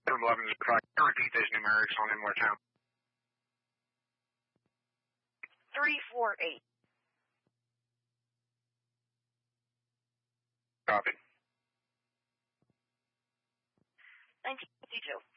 Repeat those numerics on in more time. 348. Copy. 1952.